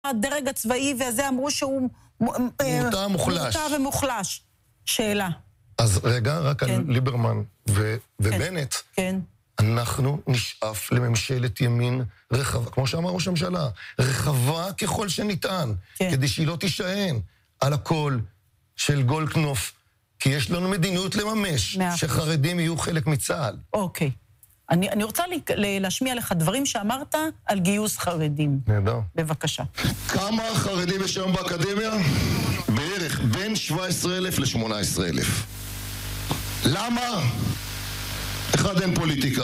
הדרג הצבאי והזה אמרו שהוא מורתע ומוחלש. שאלה. אז רגע, רק על ליברמן ובנט. כן. אנחנו נשאף לממשלת ימין רחבה, כמו שאמר ראש הממשלה, רחבה ככל שניתן, כדי שהיא לא תישען על הקול של גולדקנופ, כי יש לנו מדיניות לממש, שחרדים יהיו חלק מצה"ל. אוקיי. אני רוצה להשמיע לך דברים שאמרת על גיוס חרדים. נהדר. בבקשה. כמה חרדים יש היום באקדמיה? בערך בין 17,000 ל-18,000. למה? 1, אין פוליטיקה.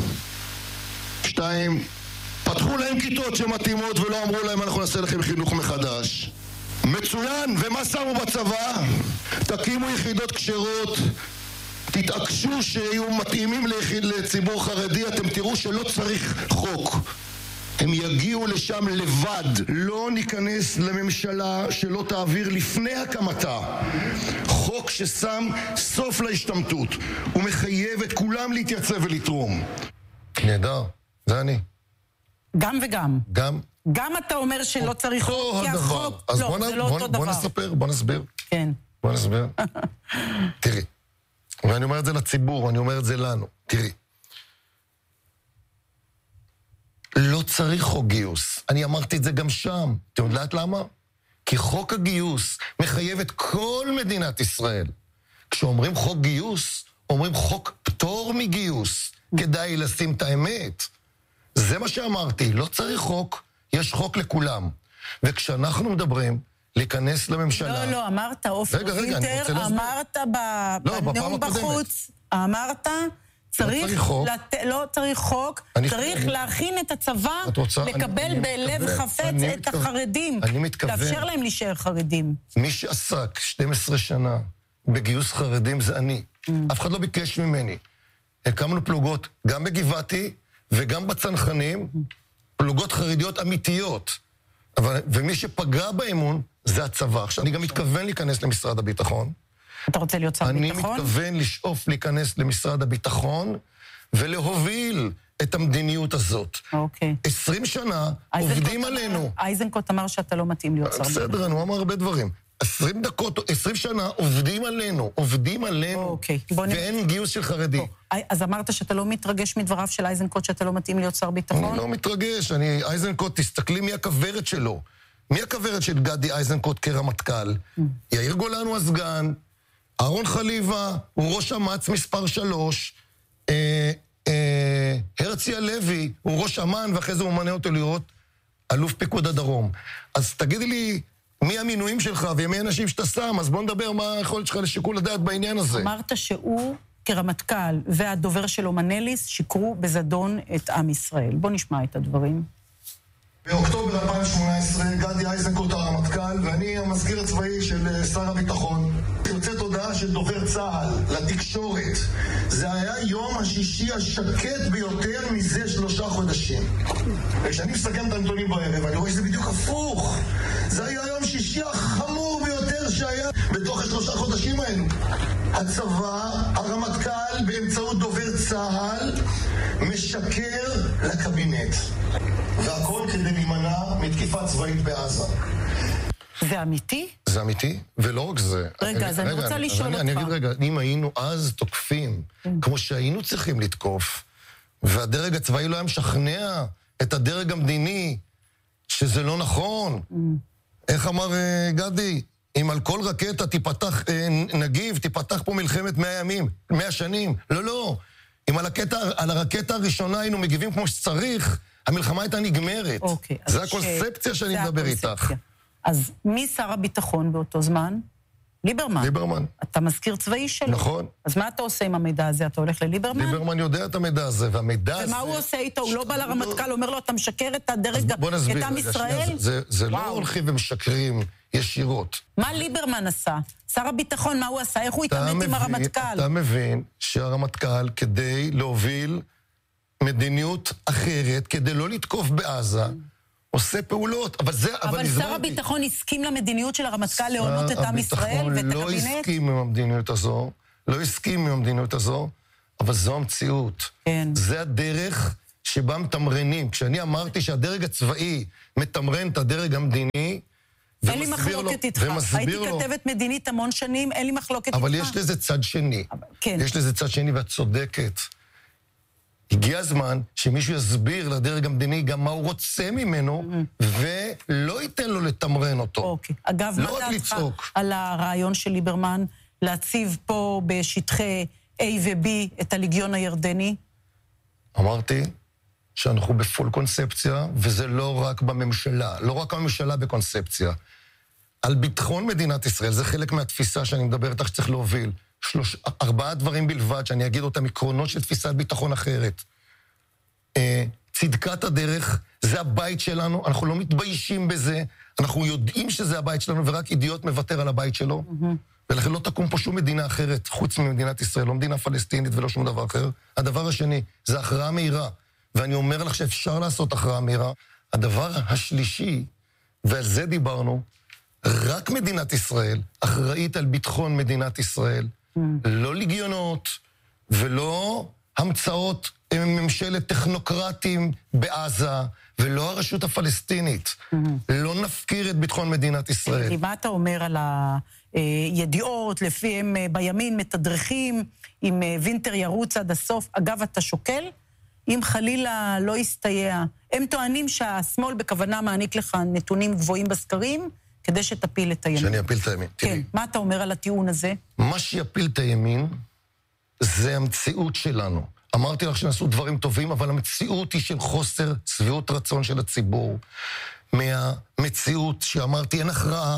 2, פתחו להם כיתות שמתאימות ולא אמרו להם אנחנו נעשה לכם חינוך מחדש. מצוין, ומה שמו בצבא? תקימו יחידות כשרות, תתעקשו שיהיו מתאימים לציבור חרדי, אתם תראו שלא צריך חוק. הם יגיעו לשם לבד. לא ניכנס לממשלה שלא תעביר לפני הקמתה חוק ששם סוף להשתמטות ומחייב את כולם להתייצב ולתרום. נהדר, זה אני. גם וגם. גם אתה אומר שלא צריך חוק, כי החוק... אז לא, זה לא אותו דבר. בוא נסביר. כן. בוא נסביר. תראי, ואני אומר את זה לציבור, אני אומר את זה לנו. תראי. לא צריך חוק גיוס. אני אמרתי את זה גם שם. אתם יודעת למה? כי חוק הגיוס מחייב את כל מדינת ישראל. כשאומרים חוק גיוס, אומרים חוק פטור מגיוס. כדאי לשים את האמת. זה מה שאמרתי. לא צריך חוק, יש חוק לכולם. וכשאנחנו מדברים להיכנס לממשלה... לא, אמרת, אופיר וילטר, אמרת בנאום בחוץ, אמרת... לא צריך חוק, צריך להכין את הצבא, לקבל בלב חפץ את החרדים, לאפשר להם להישאר חרדים. מי שעסק 12 שנה בגיוס חרדים זה אני. אף אחד לא ביקש ממני. הקמנו פלוגות גם בגבעתי וגם בצנחנים, פלוגות חרדיות אמיתיות. ומי שפגע באמון זה הצבא. עכשיו, אני גם מתכוון להיכנס למשרד הביטחון. אתה רוצה להיות שר ביטחון? אני מתכוון לשאוף להיכנס למשרד הביטחון ולהוביל את המדיניות הזאת. אוקיי. 20 שנה עובדים עלינו. אייזנקוט אמר שאתה לא מתאים להיות שר ביטחון. בסדר, הוא אמר הרבה דברים. 20 שנה עובדים עלינו, אוקיי. ואין גיוס של חרדי. אז אמרת שאתה לא מתרגש מדבריו של אייזנקוט שאתה לא מתאים להיות שר ביטחון? אני לא מתרגש. אייזנקוט, תסתכלי מי הכוורת שלו. מי הכוורת של גדי אייזנקוט כרמטכ"ל? יאיר גולן הוא הסגן, אהרון חליבה הוא ראש אמ"ץ מספר 3, הרצי הלוי הוא ראש אמ"ן, ואחרי זה הוא מנה אותו לראות אלוף פיקוד הדרום. אז תגידי לי, מי המינויים שלך ומי האנשים שאתה שם, אז בוא נדבר מה היכולת שלך לשיקול הדעת בעניין הזה. אמרת שהוא כרמטכ"ל והדובר שלו מנליס שיקרו בזדון את עם ישראל. בוא נשמע את הדברים. באוקטובר 2018 גדי אייזנקוט הרמטכ"ל ואני המזכיר הצבאי של שר הביטחון. יוצאת הודעה של דובר צה"ל לתקשורת. זה היה יום השישי השקט ביותר מזה 3 חודשים. וכשאני מסכם את הנתונים בערב, אני רואה שזה בדיוק הפוך. זה היה יום שישי החמור ביותר שהיה בתוך 3 חודשים האלו. הצבא, הרמטכ"ל באמצעות דובר צה"ל משקר לקבינט. והכל כדי להימנע מתקיפה צבאית בעזה. זה אמיתי? זה אמיתי, ולא רק זה. רגע, אז אני רוצה לשאול אותך. אני אגיד רגע, אם היינו אז תוקפים, כמו שהיינו צריכים לתקוף, והדרג הצבאי לא היה משכנע את הדרג המדיני, שזה לא נכון. איך אמר גדי? אם על כל רקטה תיפתח נגיב, תיפתח פה מלחמת 100 ימים, 100 שנים. לא. אם על הרקטה הראשונה היינו מגיבים כמו שצריך, המלחמה הייתה נגמרת. זה הקונספציה שאני מדבר איתך. אז מי שר הביטחון באותו זמן? ליברמן. אתה מזכיר צבאי שלו. נכון. אז מה אתה עושה עם המידע הזה? אתה הולך לליברמן? ליברמן יודע את המידע הזה, והמידע הזה... ומה הוא עושה איתו? הוא לא בא לרמטכ"ל, אומר לו, אתה משקר את הדרג, את עם ישראל? זה לא הולכים ומשקרים ישירות. מה ליברמן עשה? שר הביטחון, מה הוא עשה? איך הוא התעמת עם הרמטכ"ל? אתה מבין שהרמטכ"ל, כדי להוביל מדיניות אחרת, כדי לא לתקוף בעזה, עושה פעולות, אבל שר הביטחון הסכים למדיניות של הרמטכ"ל להונות את עם ישראל ואת הקבינט? לא הסכים עם המדיניות הזו, אבל זו המציאות. זה הדרך שבה מתמרנים. כשאני אמרתי שהדרג הצבאי מתמרן את הדרג המדיני, אין לי מחלוקת איתך. הייתי כתבת מדינית המון שנים, אין לי מחלוקת איתך. אבל יש לזה צד שני. כן. יש לזה צד שני ואת צודקת. הגיע הזמן שמישהו יסביר לדרג המדיני גם מה הוא רוצה ממנו, ולא ייתן לו לתמרן אותו. אוקיי. אגב, מה דעתך על הרעיון של ליברמן להציב פה בשטחי A ו-B את הליגיון הירדני? אמרתי שאנחנו בפול קונספציה, וזה לא רק בממשלה, לא רק הממשלה בקונספציה. על ביטחון מדינת ישראל, זה חלק מהתפיסה שאני מדבר איתך שצריך להוביל. 4 דברים בלבד, שאני אגיד אותם, עקרונות של תפיסת ביטחון אחרת. צדקת הדרך, זה הבית שלנו, אנחנו לא מתביישים בזה, אנחנו יודעים שזה הבית שלנו, ורק אידיוט מוותר על הבית שלו, ולכן לא תקום פה שום מדינה אחרת, חוץ ממדינת ישראל, לא מדינה פלסטינית ולא שום דבר אחר. הדבר השני, זה הכרעה מהירה, ואני אומר לך שאפשר לעשות הכרעה מהירה. הדבר השלישי, ועל זה דיברנו, רק מדינת ישראל אחראית על ביטחון מדינת ישראל, לא לגיונות ולא המצאות ממשלת טכנוקרטים בעזה ולא הרשות הפלסטינית. לא נפקיר את ביטחון מדינת ישראל. מה אתה אומר על הידיעות לפיהם בימין מתדרכים אם וינטר ירוץ עד הסוף? אגב, אתה שוקל? אם חלילה לא יסתייע. הם טוענים שהשמאל בכוונה מעניק לך נתונים גבוהים בסקרים, כדי שתפיל את הימין. שאני אפיל את הימין. כן, מה אתה אומר על הטיעון הזה? מה שיפיל את הימין זה המציאות שלנו. אמרתי לך שנעשו דברים טובים, אבל המציאות היא של חוסר שביעות רצון של הציבור. מהמציאות שאמרתי, אין הכרעה,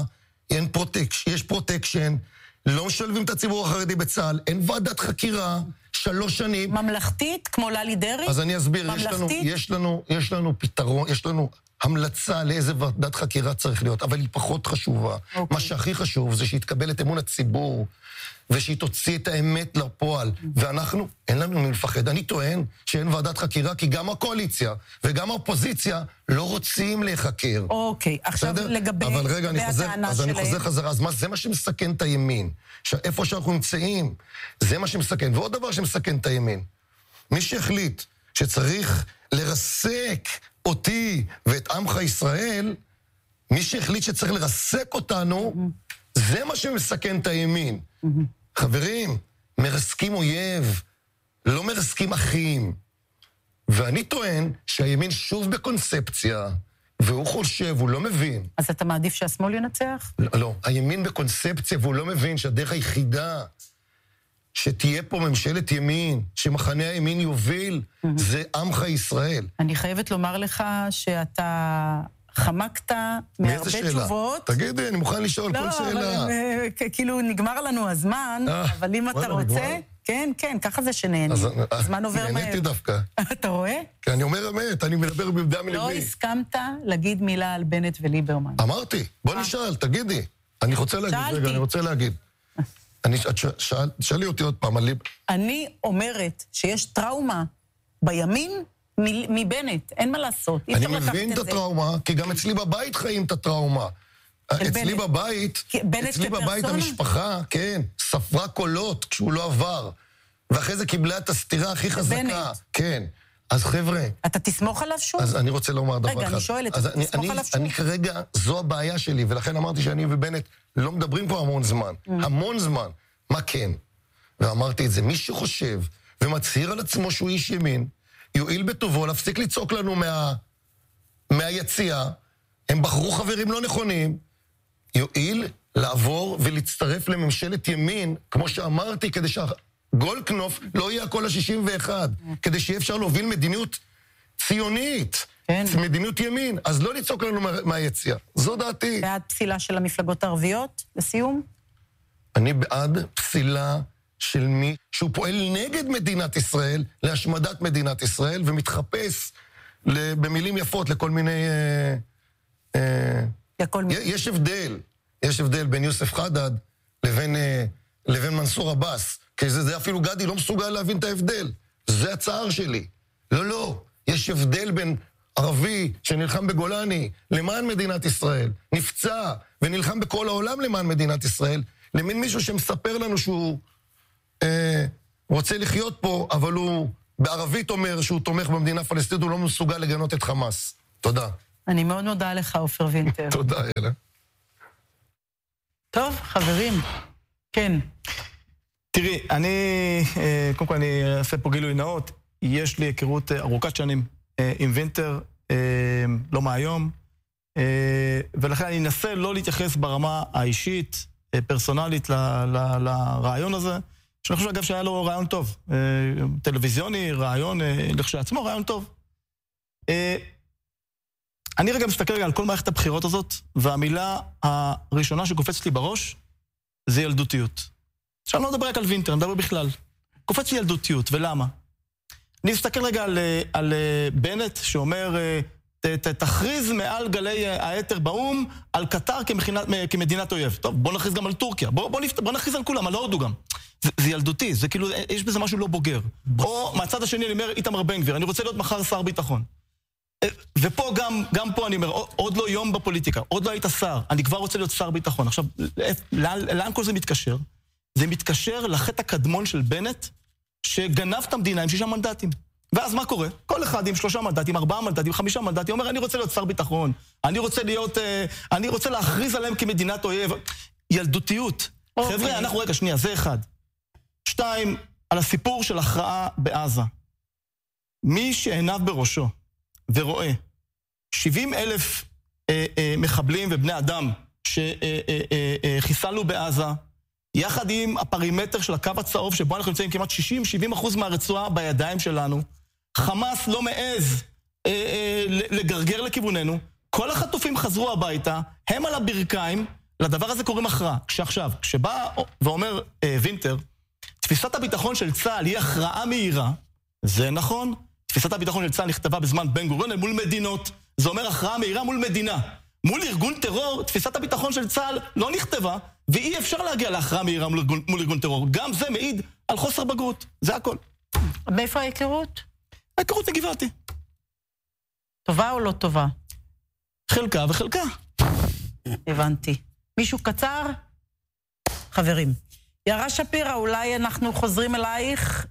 יש פרוטקשן, לא משלבים את הציבור החרדי בצה"ל, אין ועדת חקירה, 3 שנים. ממלכתית, כמו ללי דרעי? אז אני אסביר, יש לנו פתרון, יש לנו המלצה לאיזה ועדת חקירה צריך להיות, אבל היא פחות חשובה. מה שהכי חשוב זה שיתקבל את אמון הציבור, ושהיא תוציא את האמת לפועל. ואנחנו, אין לנו מי לפחד. אני טוען שאין ועדת חקירה, כי גם הקואליציה וגם האופוזיציה לא רוצים להיחקר. אוקיי, עכשיו לגבי אבל רגע, הטענה שלהם. אז אני חוזר חזרה. אז מה, זה מה שמסכן את הימין. איפה שאנחנו נמצאים, זה מה שמסכן. ועוד דבר שמסכן את הימין. מי שהחליט שצריך לרסק אותי ואת עמך ישראל, מי שהחליט שצריך לרסק אותנו, זה מה שמסכן את הימין. חברים, מרסקים אויב, לא מרסקים אחים. ואני טוען שהימין שוב בקונספציה, והוא חושב, הוא לא מבין. אז אתה מעדיף שהשמאל ינצח? לא, הימין בקונספציה, והוא לא מבין שהדרך היחידה שתהיה פה ממשלת ימין, שמחנה הימין יוביל, זה עמך ישראל. אני חייבת לומר לך שאתה חמקת מהרבה תשובות. תגידי, אני מוכן לשאול כל שאלה. לא, אבל כאילו נגמר לנו הזמן, אבל אם אתה רוצה... כן, כן, ככה זה שנהנה. הזמן עובר מהר. נהניתי דווקא. אתה רואה? כי אני אומר אמת, אני מדבר בדם מלבי. לא הסכמת להגיד מילה על בנט וליברמן. אמרתי, בוא נשאל, תגידי. אני רוצה להגיד, רגע, אני רוצה להגיד. שאלי אותי עוד פעם על ליברמן. אני אומרת שיש טראומה בימין מבנט, אין מה לעשות. אני מבין את הטראומה, כי גם אצלי בבית חיים את הטראומה. אצלי בבית המשפחה, כן, ספרה קולות כשהוא לא עבר, ואחרי זה קיבלה את הסתירה הכי חזקה. כן. אז חבר'ה... אתה תסמוך עליו שוב? אז אני רוצה לומר דבר אחד. רגע, אני שואלת, אתה תסמוך עליו שוב? אני כרגע, זו הבעיה שלי, ולכן אמרתי שאני ובנט לא מדברים פה המון זמן. המון זמן. מה כן? ואמרתי את זה, מי שחושב ומצהיר על עצמו שהוא איש ימין, יועיל בטובו להפסיק לצעוק לנו מהיציאה, הם בחרו חברים לא נכונים, יועיל לעבור ולהצטרף לממשלת ימין, כמו שאמרתי, כדי שהגולדקנופ לא יהיה הכל ה-61, כדי שיהיה אפשר להוביל מדיניות ציונית, מדיניות ימין, אז לא לצעוק לנו מהיציאה. זו דעתי. בעד פסילה של המפלגות הערביות, לסיום? אני בעד פסילה של מי שהוא פועל נגד מדינת ישראל, להשמדת מדינת ישראל, ומתחפש במילים יפות לכל מיני... יש הבדל בין יוסף חדד לבין מנסור עבאס, כי זה אפילו גדי לא מסוגל להבין את ההבדל. זה הצער שלי. לא. יש הבדל בין ערבי שנלחם בגולני למען מדינת ישראל, נפצע ונלחם בכל העולם למען מדינת ישראל, למין מישהו שמספר לנו שהוא רוצה לחיות פה, אבל הוא בערבית אומר שהוא תומך במדינה פלסטינית, הוא לא מסוגל לגנות את חמאס. תודה. אני מאוד מודה לך, עופר וינטר. תודה, אלה. טוב, חברים. כן. תראי, קודם כל אני אעשה פה גילוי נאות, יש לי היכרות ארוכת שנים עם וינטר, לא מהיום, ולכן אני אנסה לא להתייחס ברמה האישית, פרסונלית לרעיון הזה, שאני חושב אגב שהיה לו רעיון טוב, טלוויזיוני, רעיון לכשעצמו, רעיון טוב. אני רגע מסתכל רגע על כל מערכת הבחירות הזאת, והמילה הראשונה שקופצת לי בראש, זה ילדותיות. עכשיו אני לא מדבר רק על וינטר, אני מדבר בכלל. קופץ לי ילדותיות, ולמה? אני מסתכל רגע על בנט שאומר, תכריז מעל גלי היתר באום על קטר כמדינת אויב. טוב, בוא נכריז גם על טורקיה, בוא נכריז על כולם, על הודו גם. זה ילדותי, זה כאילו, יש בזה משהו לא בוגר. או מהצד השני אני אומר, איתמר בן גביר, אני רוצה להיות מחר שר ביטחון. ופה גם פה אני אומר, עוד לא יום בפוליטיקה, עוד לא היית שר, אני כבר רוצה להיות שר ביטחון. עכשיו, לאן כל זה מתקשר? זה מתקשר לחטא הקדמון של בנט, שגנב את המדינה עם 6 מנדטים. ואז מה קורה? כל אחד עם 3 מנדטים, 4 מנדטים, 5 מנדטים, אומר, אני רוצה להיות שר ביטחון, אני רוצה להכריז עליהם כמדינת אויב. ילדותיות. חבר'ה, אנחנו רגע, שנייה, זה 1. 2, על הסיפור של הכרעה בעזה. מי שעיניו בראשו ורואה 70,000 מחבלים ובני אדם שחיסלנו בעזה, יחד עם הפרימטר של הקו הצהוב, שבו אנחנו נמצאים כמעט 60-70% מהרצועה בידיים שלנו, חמאס לא מעז לגרגר לכיווננו, כל החטופים חזרו הביתה, הם על הברכיים, לדבר הזה קוראים הכרעה. כשבא ואומר וינטר, תפיסת הביטחון של צה"ל היא הכרעה מהירה, זה נכון, תפיסת הביטחון של צה"ל נכתבה בזמן בן גוריון מול מדינות, זה אומר הכרעה מהירה מול מדינה. מול ארגון טרור, תפיסת הביטחון של צה"ל לא נכתבה, ואי אפשר להגיע להכרעה מהירה מול ארגון טרור. גם זה מעיד על חוסר בגרות. זה הכל. מאיפה ההיכרות? ההיכרות מגבעתי. טובה או לא טובה? חלקה וחלקה. הבנתי. מישהו קצר? חברים. יערה שפירא, אולי אנחנו חוזרים אלייך?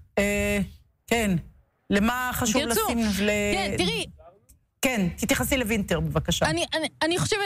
כן. למה חשוב לשים ל... כן, תראי. כן, תתייחסי לוינטר, בבקשה. אני חושבת...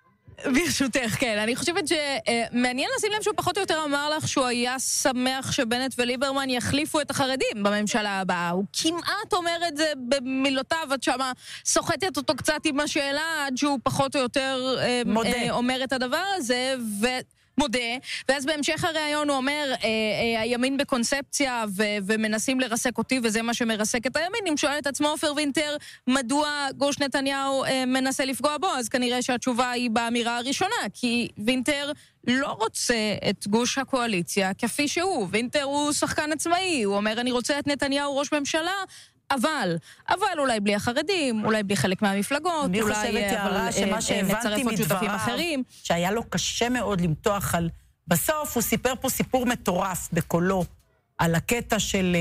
ברשותך, כן. אני חושבת שמעניין לשים לב שהוא פחות או יותר אמר לך שהוא היה שמח שבנט וליברמן יחליפו את החרדים בממשלה הבאה. הוא כמעט אומר את זה במילותיו, עד שמה סוחטת אותו קצת עם השאלה, עד שהוא פחות או יותר אומר את הדבר הזה, מודה, ואז בהמשך הראיון הוא אומר, הימין בקונספציה ומנסים לרסק אותי, וזה מה שמרסק את הימין. אם שואל את עצמו עופר וינטר, מדוע גוש נתניהו מנסה לפגוע בו, אז כנראה שהתשובה היא באמירה הראשונה, כי וינטר לא רוצה את גוש הקואליציה כפי שהוא. וינטר הוא שחקן עצמאי, הוא אומר, אני רוצה את נתניהו ראש ממשלה, אבל אולי בלי החרדים, אולי בלי חלק מהמפלגות, אני חושבת, יערה, שמה שהבנתי מדבריו, שהיה לו קשה מאוד למתוח על... בסוף הוא סיפר פה סיפור מטורף בקולו, על הקטע של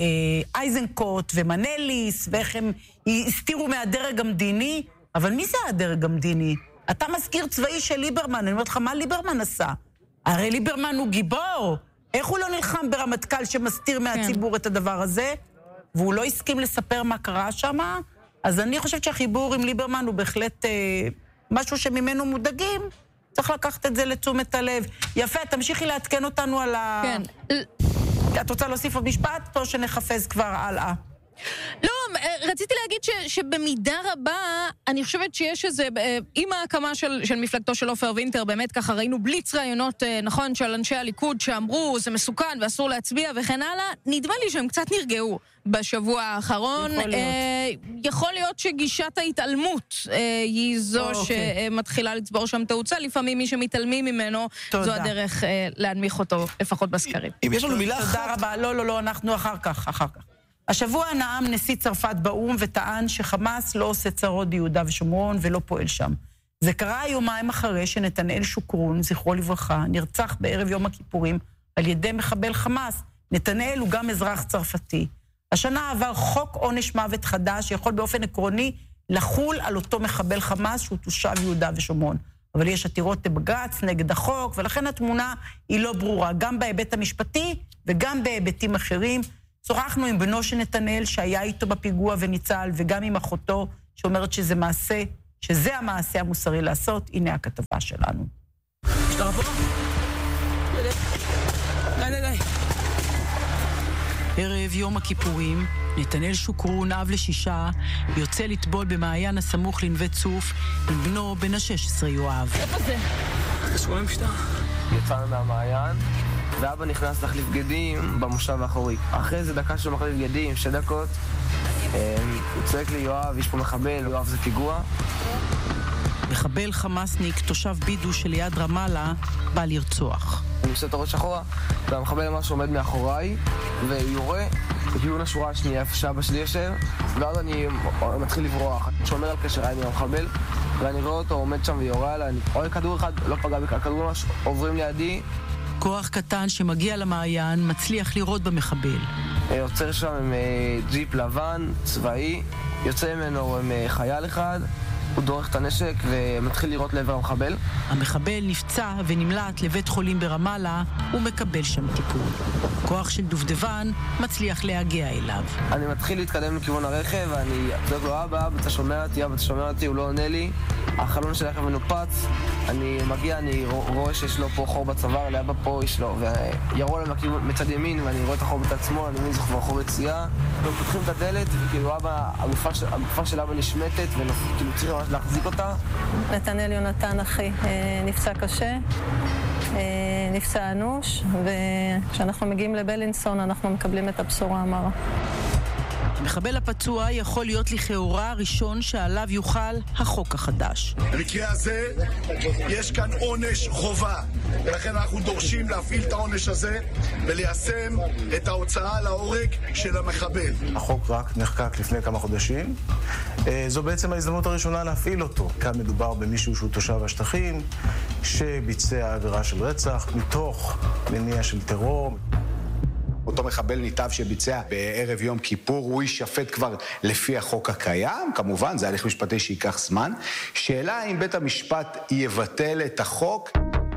אייזנקוט ומנליס, ואיך הם הסתירו מהדרג המדיני, אבל מי זה הדרג המדיני? אתה מזכיר צבאי של ליברמן, אני אומרת לך, מה ליברמן עשה? הרי ליברמן הוא גיבור, איך הוא לא נלחם ברמטכ"ל שמסתיר מהציבור את הדבר הזה? והוא לא הסכים לספר מה קרה שם, אז אני חושבת שהחיבור עם ליברמן הוא בהחלט משהו שממנו מודאגים, צריך לקחת את זה לתשומת הלב. יפה, תמשיכי לעדכן אותנו על ה... כן. את רוצה להוסיף עוד משפט, או שנחפש כבר הלאה? לא, רציתי להגיד שבמידה רבה, אני חושבת שיש איזה, עם ההקמה של מפלגתו של עופר וינטר, באמת ככה ראינו בליץ רעיונות, נכון, של אנשי הליכוד שאמרו, זה מסוכן ואסור להצביע וכן הלאה, נדמה לי שהם קצת נרגעו בשבוע האחרון. יכול להיות שגישת ההתעלמות היא זו שמתחילה לצבור שם תאוצה, לפעמים מי שמתעלמים ממנו, זו הדרך להנמיך אותו, לפחות בסקרים. אם יש לנו מילה אחת... תודה רבה, לא, אנחנו אחר כך. השבוע נאם נשיא צרפת באום וטען שחמאס לא עושה צרות ביהודה ושומרון ולא פועל שם. זה קרה יומיים אחרי שנתנאל שוקרון, זכרו לברכה, נרצח בערב יום הכיפורים על ידי מחבל חמאס. נתנאל הוא גם אזרח צרפתי. השנה עבר חוק עונש מוות חדש שיכול באופן עקרוני לחול על אותו מחבל חמאס שהוא תושב יהודה ושומרון. אבל יש עתירות לבג"ץ נגד החוק, ולכן התמונה היא לא ברורה, גם בהיבט המשפטי וגם בהיבטים אחרים. שוחחנו עם בנו של נתנאל שהיה איתו בפיגוע וניצל, וגם עם אחותו שאומרת שזה המעשה המוסרי לעשות. הנה הכתבה שלנו. משטרה פה? די. ערב יום הכיפורים, נתנאל שוקרון, אב ל6, יוצא לטבול במעיין הסמוך לנווה צוף עם בנו בן ה-16 יואב. איפה זה? קשור למשטרה. יצאנו מהמעיין, ואבא נכנס להחליף בגדים במושב האחורי. אחרי זה דקה שהוא מחליף בגדים, 2 דקות, הוא צועק לי, יואב, יש פה מחבל, יואב זה פיגוע. מחבל חמאסניק, תושב בידו שליד רמאללה, בא לרצוח. אני עושה את הראש אחורה, והמחבל ממש עומד מאחוריי, ויורה בכיוון השורה השנייה, איפה שאבא שלי יושב, ואז אני מתחיל לברוח. שומר על קשר עם המחבל, ואני רואה אותו עומד שם ויורה עליי, אני רואה כדור אחד, לא פגע בי, הכדור ממש עוברים לידי. כוח קטן שמגיע למעיין מצליח לראות במחבל. עוצר שם עם ג'יפ לבן, צבאי, יוצא ממנו עם חייל אחד, הוא דורך את הנשק ומתחיל לראות לעבר המחבל. המחבל נפצע ונמלט לבית חולים ברמאללה, ומקבל שם טיפול. כוח של דובדבן מצליח להגיע אליו. אני מתחיל להתקדם לכיוון הרכב, ואני דואג לו, אבא, אתה שומע אותי, הוא לא עונה לי. החלון של הרכב מנופץ, אני מגיע, אני רואה שיש לו פה חור בצוואר, לאבא פה יש לו, וירו להם מצד ימין, ואני רואה את החור בצד שמאל, אני מבין זה כבר חור יציאה. פותחים את הדלת, וכאילו אבא, הגופה של אבא נשמטת, וכאילו צריך ממש להחזיק אותה. נתנאל יונתן אחי נפצע קשה, נפצע אנוש, וכשאנחנו מגיעים לבלינסון אנחנו מקבלים את הבשורה המרה. המחבל הפצוע יכול להיות לכאורה הראשון שעליו יוכל החוק החדש. במקרה הזה יש כאן עונש חובה, ולכן אנחנו דורשים להפעיל את העונש הזה וליישם את ההוצאה להורג של המחבל. החוק רק נחקק לפני כמה חודשים. זו בעצם ההזדמנות הראשונה להפעיל אותו. כאן מדובר במישהו שהוא תושב השטחים, שביצע עבירה של רצח מתוך מניע של טרור. אותו מחבל ניתב שביצע בערב יום כיפור, הוא יישפט כבר לפי החוק הקיים, כמובן, זה הליך משפטי שיקח זמן. שאלה אם בית המשפט יבטל את החוק.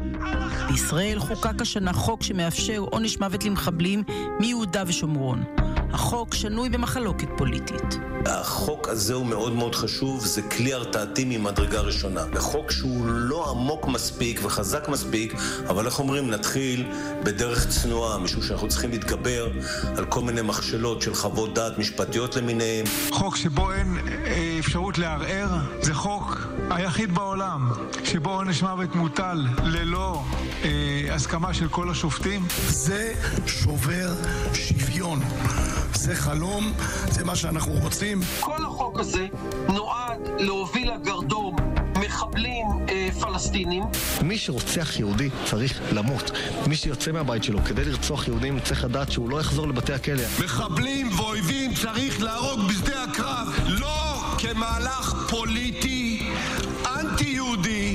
בישראל חוקק השנה חוק שמאפשר עונש מוות למחבלים מיהודה ושומרון. החוק שנוי במחלוקת פוליטית. החוק הזה הוא מאוד מאוד חשוב, זה כלי הרתעתי ממדרגה ראשונה. החוק שהוא לא עמוק מספיק וחזק מספיק, אבל איך אומרים, נתחיל בדרך צנועה, משום שאנחנו צריכים להתגבר על כל מיני מכשלות של חוות דעת משפטיות למיניהם. חוק שבו אין אפשרות לערער, זה חוק היחיד בעולם שבו עונש מוות מוטל ללא הסכמה של כל השופטים. זה שובר שוויון. זה חלום, זה מה שאנחנו רוצים. כל החוק הזה נועד להוביל לגרדום מחבלים פלסטינים. מי שרוצח יהודי צריך למות. מי שיוצא מהבית שלו כדי לרצוח יהודים צריך לדעת שהוא לא יחזור לבתי הכלא. מחבלים ואויבים צריך להרוג בשדה הקרב, לא כמהלך פוליטי אנטי-יהודי.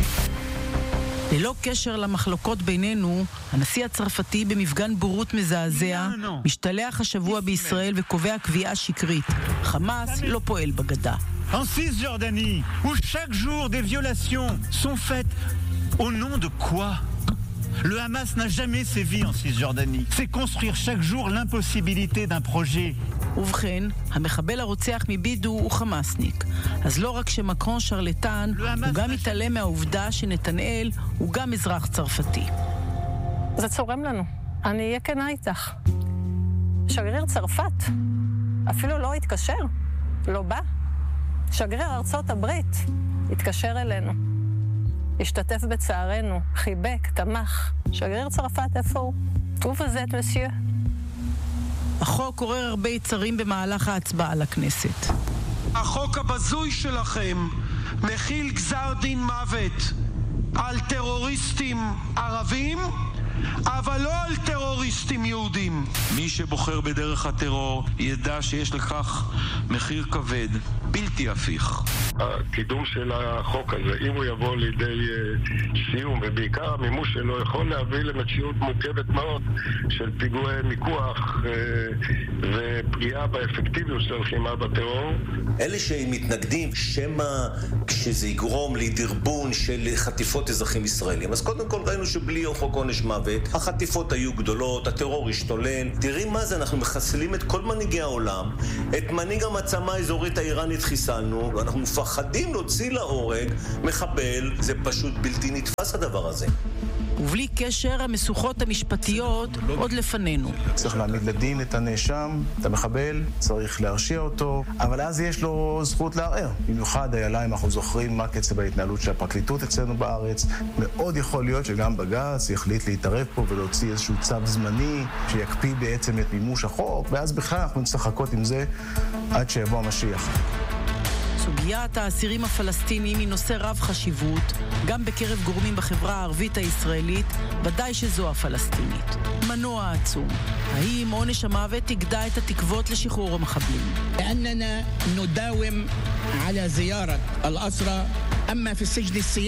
ללא קשר למחלוקות בינינו, הנשיא הצרפתי במפגן בורות מזעזע משתלח השבוע בישראל וקובע קביעה שקרית. חמאס לא פועל בגדה. En Cisjordanie, où chaque jour des violations sont faites, au nom de quoi? Le Hamas n'a jamais sévi en Cisjordanie. C'est construire chaque jour l'impossibilité d'un projet. ובכן, המחבל הרוצח מבידו הוא חמאסניק. אז לא רק שמקרון שרלטן, הוא גם מתעלם מהעובדה שנתנאל הוא גם אזרח צרפתי. זה צורם לנו. אני אהיה כנה איתך. שגריר צרפת אפילו לא התקשר, לא בא. שגריר ארצות הברית התקשר אלינו. השתתף בצערנו, חיבק, תמך. שגריר צרפת איפה הוא? ובזאת מסיוע. החוק עורר הרבה יצרים במהלך ההצבעה לכנסת. החוק הבזוי שלכם מכיל גזר דין מוות על טרוריסטים ערבים, אבל לא על טרוריסטים יהודים. מי שבוחר בדרך הטרור ידע שיש לכך מחיר כבד. בלתי הפיך. הקידום של החוק הזה, אם הוא יבוא לידי סיום, ובעיקר המימוש שלו יכול להביא למציאות מורכבת מאוד של פיגועי מיקוח ופגיעה באפקטיביות של הלחימה בטרור. אלה שמתנגדים שמה כשזה יגרום לדרבון של חטיפות אזרחים ישראלים. אז קודם כל ראינו שבלי חוק עונש מוות, החטיפות היו גדולות, הטרור השתולל. תראי מה זה, אנחנו מחסלים את כל מנהיגי העולם, את מנהיג המעצמה האזורית האיראנית חיסלנו, ואנחנו מפחדים להוציא להורג מחבל, זה פשוט בלתי נתפס הדבר הזה. ובלי קשר, המסוכות המשפטיות עוד לפנינו. צריך להעמיד לדין את הנאשם, את המחבל, צריך להרשיע אותו, אבל אז יש לו זכות לערער. במיוחד הילה, אם אנחנו זוכרים מה קצב ההתנהלות של הפרקליטות אצלנו בארץ, מאוד יכול להיות שגם בג"ץ יחליט להתערב פה ולהוציא איזשהו צו זמני שיקפיא בעצם את מימוש החוק, ואז בכלל אנחנו נצטרך לחכות עם זה עד שיבוא המשיח. סוגיית האסירים הפלסטינים היא נושא רב חשיבות, גם בקרב גורמים בחברה הערבית הישראלית, ודאי שזו הפלסטינית. מנוע עצום. האם עונש המוות יגדע את התקוות לשחרור המחבלים? لأننا نداوم على زيارة الأسرى أما في السجن السياسي